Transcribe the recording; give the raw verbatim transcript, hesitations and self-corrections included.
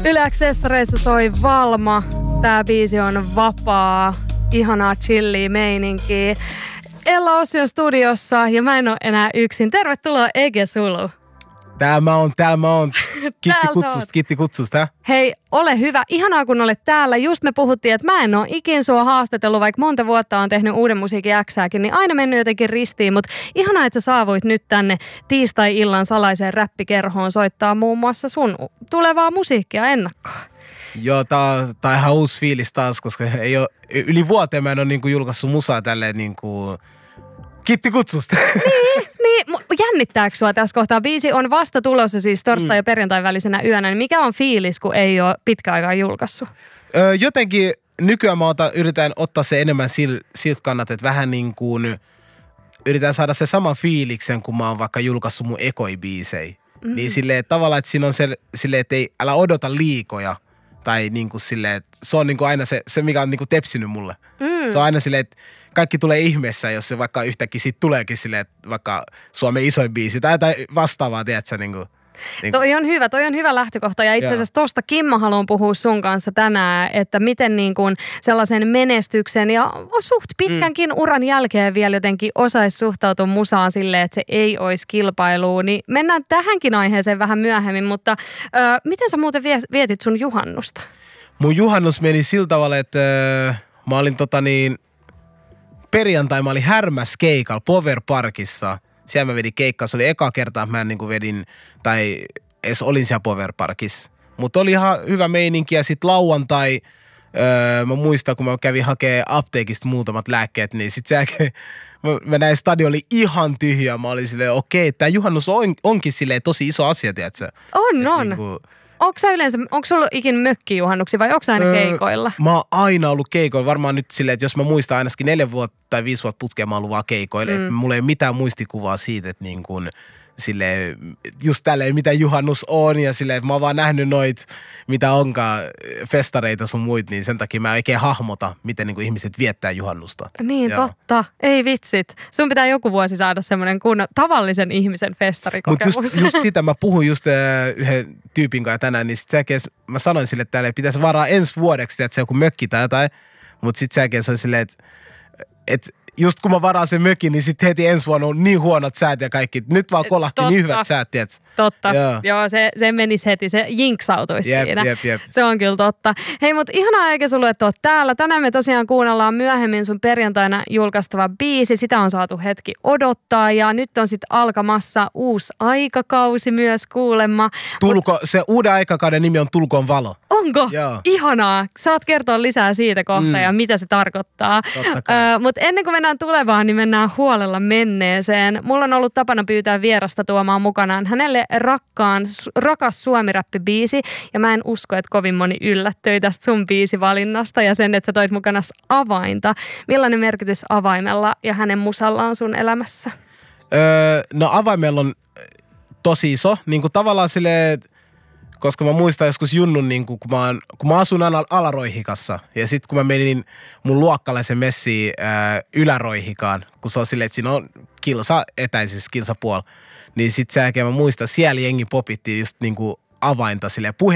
Yle X:ssä soi Valma. Tää biisi on vapaa, ihanaa chillia meininkiä. Ella Ossi on studiossa ja mä en oo enää yksin. Tervetuloa Ege Sulu. Täällä mä oon, täällä mä oon. Kiitti kutsusta, kiitti kutsusta. Hei, ole hyvä. Ihanaa kun olet täällä. Just me puhuttiin, että mä en oo ikin sua haastatellut, vaikka monta vuotta on tehnyt Uuden musiikin Xääkin, niin aina mennyt jotenkin ristiin. Mutta ihanaa, että sä saavuit nyt tänne tiistai-illan salaiseen räppikerhoon soittaa muun muassa sun tulevaa musiikkia ennakkoon. Joo, tää on, tää on ihan uusi fiilis taas, koska ei oo, yli vuoteen mä en oo niinku julkaissut musaa tälleen niinku... Kiitti kutsusta. Niin, niin. Jännittääkö sua tässä kohtaa? Biisi on vasta tulossa siis torstai- ja perjantai välisenä yönä. Niin mikä on fiilis, kun ei ole pitkä aikaa julkaissut? Öö, jotenkin nykyään mä otan, yritän ottaa se enemmän sil, siltä kannat, että vähän niin kuin yritän saada se sama fiiliksen, kun mä oon vaikka julkaissut mun ekoi-biisejä. Mm-hmm. Niin silleen, että tavallaan, että siinä on se, silleen, että ei, älä odota liikoja. Tai niin kuin silleen, että se on niin kuin aina se, se, mikä on niin kuin tepsinyt mulle. Mm. Se on aina silleen, että kaikki tulee ihmeessä, jos se vaikka yhtäkkiä siitä tuleekin silleen, että vaikka Suomen isoin biisi tai jotain vastaavaa, tiedätkö, niin kuin. Niin toi on hyvä, toi on hyvä lähtökohta ja itse asiassa tosta Kimmo haluan puhua sun kanssa tänään, että miten niin kuin sellaisen menestyksen ja suht pitkänkin mm. uran jälkeen vielä jotenkin osaisi suhtautua musaan silleen, että se ei olisi kilpailua, niin mennään tähänkin aiheeseen vähän myöhemmin, mutta ö, miten sä muuten vietit sun juhannusta? Mun juhannus meni sillä tavalla, että ö, mä olin tota niin, perjantai mä olin Härmäskeikalla Power Parkissa. Siellä mä vedin keikkaa. Se oli eka kerta, että mä en niin vedin, tai edes olin siellä Power Parkissa. Mutta oli ihan hyvä meininki ja sit lauantai, öö, mä muistan, kun mä kävin hakemaan apteekista muutamat lääkkeet, niin sit se mä, mä näin stadion oli ihan tyhjä. Mä olin silleen, okei, tää juhannus on, onkin silleen tosi iso asia, tiedätkö? On, Et on. Niinku, onko sä yleensä, onko sulla ikin mökkijuhannuksia vai onko sä aina öö, keikoilla? Mä oon aina ollut keikoilla. Varmaan nyt silleen, että jos mä muistan ainakin neljä vuotta tai viisi vuotta putkeen mä oon ollut vaan keikoilla. Mm. Että mulla ei ole mitään muistikuvaa siitä, että niin kuin silleen, just tälleen, mitä juhannus on. Ja silleen, että mä oon vaan nähnyt noit, mitä onkaan festareita sun muit, niin sen takia mä en oikein hahmota, miten niin kuin ihmiset viettää juhannusta. Niin, Joo. totta. Ei vitsit. Sun pitää joku vuosi saada semmoinen kunnon tavallisen ihmisen festarikokemus. Mutta just, just sitä mä puhuin just äh, yhden tyypin kanssa tänään, niin sit säkin mä sanoin sille, että täällä pitäisi varaa ensi vuodeksi, että se joku mökki tai jotain. Mutta sit säkin se oli silleen, että et, just kun mä varaan sen mökin, niin sitten heti ensi vuonna on niin huonot säät ja kaikki. Nyt vaan kolahti Totta. niin hyvät säät, tiedätkö? Totta. Joo, Joo se, se menisi heti. Se jinksautuisi jep, siinä. Jep, jep. Se on kyllä totta. Hei, mutta ihanaa eikä sulle, että oot täällä. Tänään me tosiaan kuunnellaan myöhemmin sun perjantaina julkaistava biisi. Sitä on saatu hetki odottaa ja nyt on sitten alkamassa uusi aikakausi myös kuulemma. Tulko, Mut, se uuden aikakauden nimi on Tulkoon valo. Onko? Joo. Ihanaa. Saat kertoa lisää siitä kohta mm. ja mitä se tarkoittaa. Ö, mutta ennen kuin mennään tulevaan, niin mennään huolella menneeseen. Mulla on ollut tapana pyytää vierasta tuomaan mukanaan hänelle rakkaan, rakas suomiräppibiisi. Ja mä en usko, että kovin moni yllättyi tästä sun biisivalinnasta ja sen, että sä toit mukana avainta. Millainen merkitys avaimella ja hänen musalla on sun elämässä? Öö, no avaimella on tosi iso. Niin kuin tavallaan silleen, koska mä muistan joskus junnun, niin kun, mä, kun mä asun al- Alaroihikassa ja sitten kun mä menin mun luokkalaisen messiin ää, Yläroihikaan, kun se on silleen, että siinä on kilsa etäisyys, kilsapuoli, niin sit sen jälkeen mä muistan, siellä jengi popittiin just niin kuin avainta silleen puhe